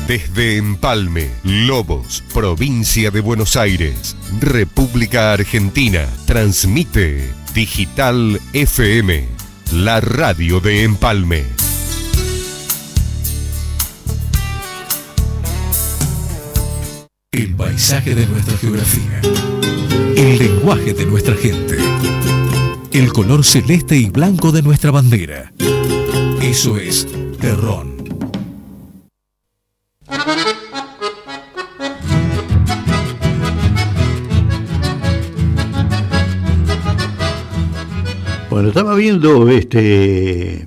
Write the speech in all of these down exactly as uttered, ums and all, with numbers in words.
Desde Empalme, Lobos, provincia de Buenos Aires, República Argentina, transmite Digital F M, la radio de Empalme. El paisaje de nuestra geografía, el lenguaje de nuestra gente, el color celeste y blanco de nuestra bandera. Eso es Terrón. Bueno, estaba viendo este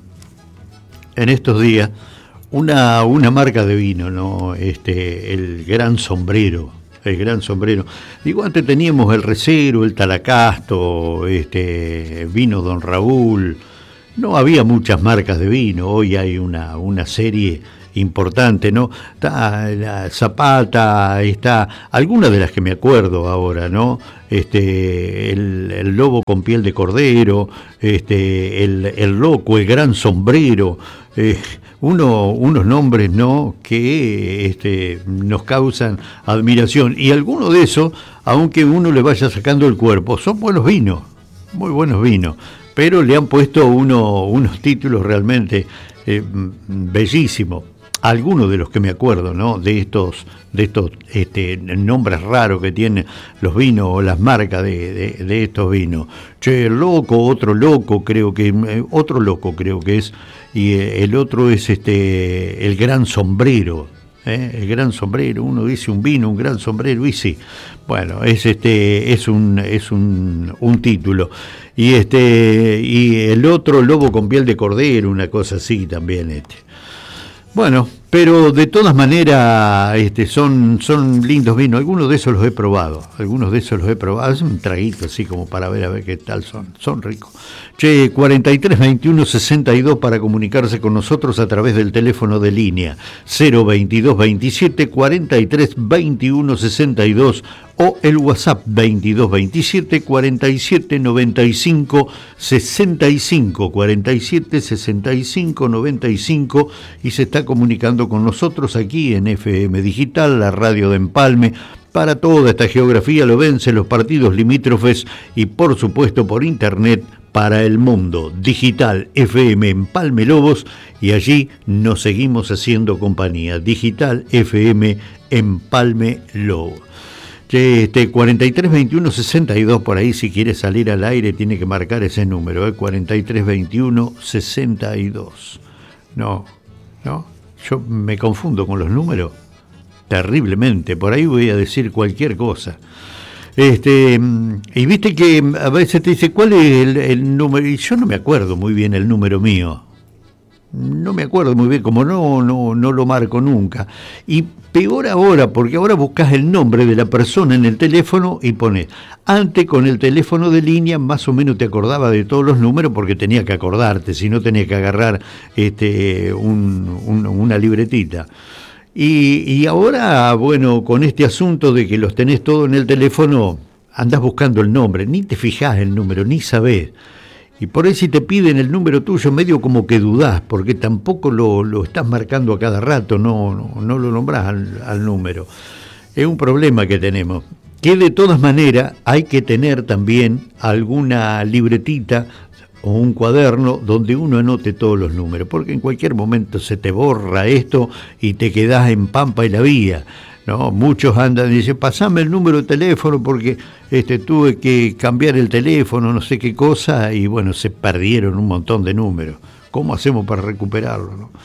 en estos días una, una marca de vino, ¿no? Este, el Gran Sombrero, el Gran Sombrero. Digo, antes teníamos el Recero, el Talacasto, este, vino Don Raúl. No había muchas marcas de vino, hoy hay una, una serie importante, ¿no? Está la Zapata, está algunas de las que me acuerdo ahora, ¿no? Este, el, el Lobo con piel de cordero, este, el, el Loco, el Gran Sombrero, eh, uno, unos nombres, ¿no? Que este, nos causan admiración, y alguno de esos, aunque uno le vaya sacando el cuerpo, son buenos vinos, muy buenos vinos, pero le han puesto uno, unos títulos realmente eh, bellísimos. Algunos de los que me acuerdo, ¿no? De estos, de estos este, nombres raros que tienen los vinos o las marcas de, de, de estos vinos. Che, el Loco, otro Loco, creo que, eh, otro Loco creo que es, y eh, el otro es este, el Gran Sombrero, ¿eh? El Gran Sombrero. Uno dice un vino, un Gran Sombrero, y sí, bueno, es este, es un, es un, un título. Y este, y el otro Lobo con piel de cordero, una cosa así también, este. Bueno, pero de todas maneras este, son, son lindos vinos. Algunos de esos los he probado, algunos de esos los he probado. Es un traguito así como para ver a ver qué tal son, son ricos. Che, cuarenta y tres veintiuno sesenta y dos para comunicarse con nosotros a través del teléfono de línea cero veintidós veintisiete cuarenta y tres veintiuno sesenta y dos o el WhatsApp veintidós veintisiete cuarenta y siete noventa y cinco sesenta y cinco, cuarenta y siete sesenta y cinco noventa y cinco, y se está comunicando con nosotros aquí en F M Digital, la radio de Empalme, para toda esta geografía lobense, los partidos limítrofes y por supuesto por internet para el mundo. Digital F M Empalme Lobos, y allí nos seguimos haciendo compañía. Digital F M Empalme Lobos. Este, cuarenta y tres veintiuno sesenta y dos, por ahí si quiere salir al aire tiene que marcar ese número, ¿eh? cuarenta y tres veintiuno sesenta y dos. No, no, yo me confundo con los números terriblemente, por ahí voy a decir cualquier cosa. Este, y viste que a veces te dice, ¿cuál es el, el número? Y yo no me acuerdo muy bien el número mío. No me acuerdo muy bien, como no, no, no lo marco nunca. Y peor ahora, porque ahora buscas el nombre de la persona en el teléfono y pones. Antes con el teléfono de línea más o menos te acordaba de todos los números porque tenía que acordarte, si no tenías que agarrar este, un, un, una libretita. Y, y ahora, bueno, con este asunto de que los tenés todo en el teléfono, andás buscando el nombre, ni te fijás el número, ni sabés. Y por ahí si te piden el número tuyo, medio como que dudás, porque tampoco lo, lo estás marcando a cada rato, no, no, no lo nombrás al, al número. Es un problema que tenemos, que de todas maneras hay que tener también alguna libretita o un cuaderno donde uno anote todos los números, porque en cualquier momento se te borra esto y te quedás en Pampa y la Vía. No, muchos andan y dicen, pasame el número de teléfono porque este, tuve que cambiar el teléfono, no sé qué cosa, y bueno, se perdieron un montón de números. ¿Cómo hacemos para recuperarlo, no?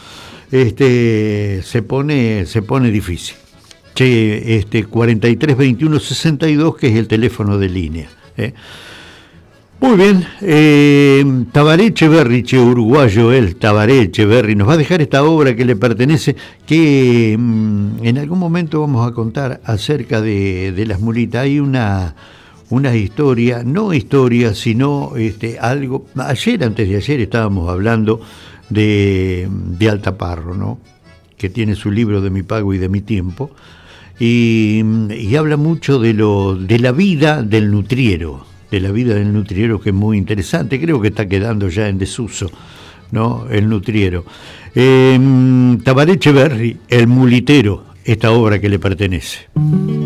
Este, se pone, se pone difícil. Che, este, cuarenta y tres veintiuno sesenta y dos, que es el teléfono de línea, ¿eh? Muy bien, eh, Tabaré Echeverri, che, uruguayo él, Tabaré Echeverri, nos va a dejar esta obra que le pertenece, que mmm, en algún momento vamos a contar acerca de, de las mulitas. Hay una, una historia, no historia, sino este, algo. Ayer, antes de ayer, estábamos hablando de, de Altaparro, ¿no? Que tiene su libro De mi pago y de mi tiempo, y, y habla mucho de, lo, de la vida del nutriero. de la vida del nutriero, que es muy interesante, creo que está quedando ya en desuso, ¿no? El nutriero. Eh, Tabaré Echeverri, el mulitero, esta obra que le pertenece.